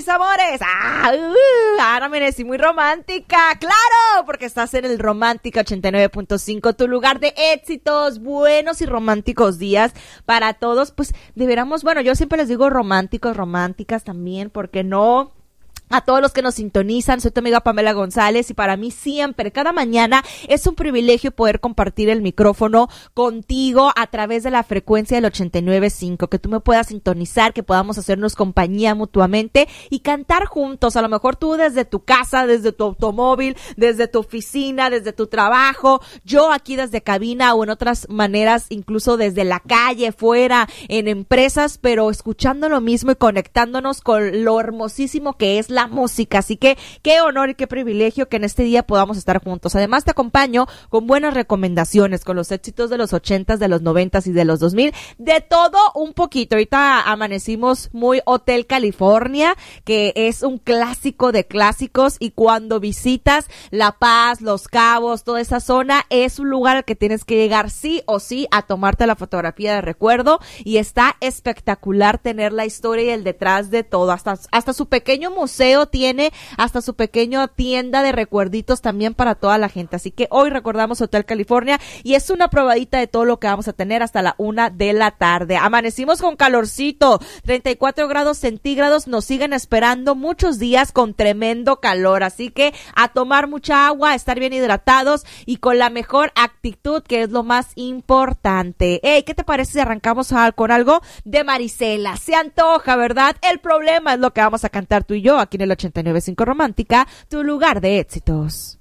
mis amores. Ahora amanecí muy romántica. ¡Claro! Porque estás en el Romántica 89.5, tu lugar de éxitos, buenos y románticos días para todos. Pues deberíamos, bueno, yo siempre les digo románticos, románticas también, ¿por qué no? A todos los que nos sintonizan, soy tu amiga Pamela González y para mí siempre, cada mañana es un privilegio poder compartir el micrófono contigo a través de la frecuencia del 89.5, que tú me puedas sintonizar, que podamos hacernos compañía mutuamente y cantar juntos, a lo mejor tú desde tu casa, desde tu automóvil, desde tu oficina, desde tu trabajo, yo aquí desde cabina o en otras maneras, incluso desde la calle, fuera, en empresas, pero escuchando lo mismo y conectándonos con lo hermosísimo que es la música, así que qué honor y qué privilegio que en este día podamos estar juntos. Además te acompaño con buenas recomendaciones, con los éxitos de los 80s, de los 90s y de los 2000, de todo un poquito. Ahorita amanecimos muy Hotel California, que es un clásico de clásicos, y cuando visitas La Paz, Los Cabos, toda esa zona, es un lugar al que tienes que llegar sí o sí a tomarte la fotografía de recuerdo, y está espectacular tener la historia y el detrás de todo, hasta su pequeño museo tiene, hasta su pequeña tienda de recuerditos también para toda la gente. Así que hoy recordamos Hotel California y es una probadita de todo lo que vamos a tener hasta la 1 de la tarde. Amanecimos con calorcito, 34 grados centígrados, nos siguen esperando muchos días con tremendo calor, así que a tomar mucha agua, a estar bien hidratados y con la mejor actitud, que es lo más importante. ¿Qué te parece si arrancamos con algo de Marisela? Se antoja, ¿verdad? El problema es lo que vamos a cantar tú y yo aquí en el 89.5 Romántica, tu lugar de éxitos.